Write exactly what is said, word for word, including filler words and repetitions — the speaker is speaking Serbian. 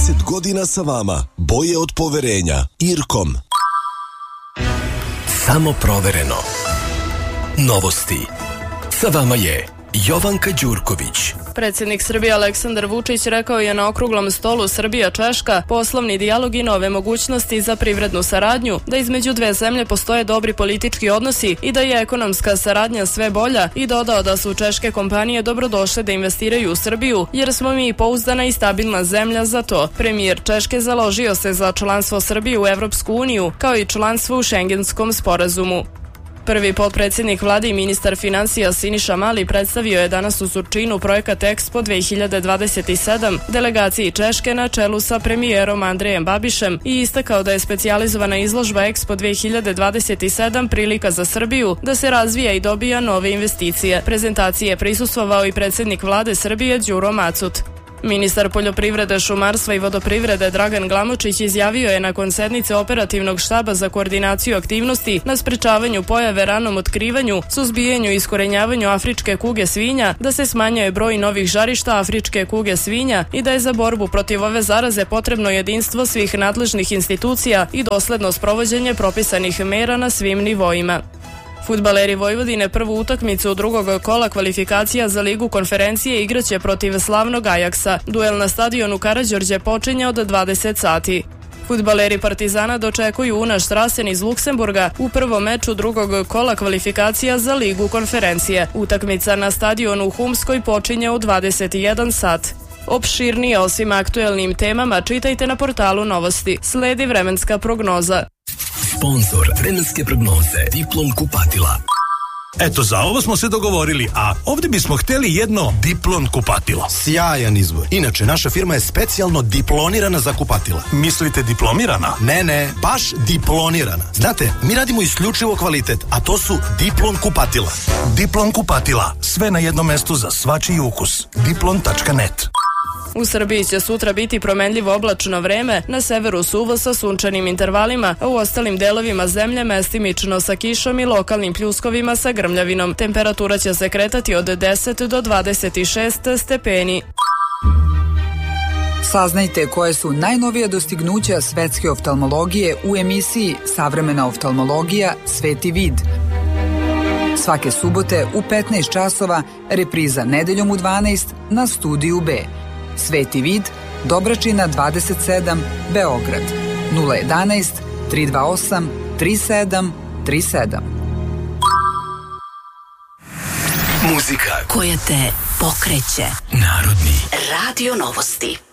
trideset godina sa vama. Boje od poverenja. Irkom. Samo provereno. Novosti. Sa vama je Jovanka Đurković. Predsjednik Srbije Aleksandar Vučić rekao je na okruglom stolu Srbija-Češka poslovni dijalog i nove mogućnosti za privrednu saradnju, da između dve zemlje postoje dobri politički odnosi i da je ekonomska saradnja sve bolja, i dodao da su češke kompanije dobrodošle da investiraju u Srbiju jer smo mi pouzdana i stabilna zemlja za to. Premijer Češke založio se za članstvo Srbije u Evropsku uniju kao i članstvo u Šengenskom sporazumu. Prvi potpredsjednik vlade i ministar financija Siniša Mali predstavio je danas u Surčinu projekat Expo dve hiljade dvadeset sedam delegaciji Češke na čelu sa premijerom Andrejem Babišem i istakao da je specijalizovana izložba Expo dve hiljade dvadeset sedam prilika za Srbiju da se razvija i dobija nove investicije. Prezentaciji je prisustvovao i predsjednik vlade Srbije Đuro Macut. Ministar poljoprivrede, šumarstva i vodoprivrede Dragan Glamočić izjavio je nakon sednice operativnog štaba za koordinaciju aktivnosti na sprečavanju pojave, ranom otkrivanju, suzbijanju i iskorenjavanju afričke kuge svinja da se smanjuje broj novih žarišta afričke kuge svinja i da je za borbu protiv ove zaraze potrebno jedinstvo svih nadležnih institucija i dosledno sprovođenje propisanih mera na svim nivoima. Fudbaleri Vojvodine prvu utakmicu drugog kola kvalifikacija za Ligu konferencije igraće protiv slavnog Ajaksa. Duel na stadionu Karađorđe počinje od dvadeset sati. Fudbaleri Partizana dočekuju Unaš Strasen iz Luksemburga u prvom meču drugog kola kvalifikacija za Ligu konferencije. Utakmica na stadionu u Humskoj počinje u dvadeset jedan sat. Opširnije o svim aktuelnim temama čitajte na portalu Novosti. Sledi vremenska prognoza. Sponzor vremenske prognoze Diplom kupatila. Eto, za ovo smo se dogovorili, a ovdje bismo htjeli jedno Diplom kupatilo. Sjajan izbor. Inače, naša firma je specijalno diplonirana za kupatila. Mislite diplomirana? Ne, ne, baš diplonirana. Znate, mi radimo isključivo kvalitet, a to su Diplom kupatila. Diplom kupatila. Sve na jednom mestu za svačiji ukus. diplom tačka net. U Srbiji će sutra biti promenljivo oblačno vreme, na severu suvo sa sunčanim intervalima, a u ostalim delovima zemlje mestimično sa kišom i lokalnim pljuskovima sa grmljavinom. Temperatura će se kretati od deset do dvadeset šest stepeni. Saznajte koje su najnovija dostignuća svetske oftalmologije u emisiji Savremena oftalmologija Sveti vid. Svake subote u petnaest časova, repriza nedeljom u dvanaest na Studiju B. Sveti vid, Dobračina dvadeset sedam, Beograd, nula jedanaest, tri dva osam, tri sedam tri sedam. Muzika koja te pokreće. Narodni Radio Novosti.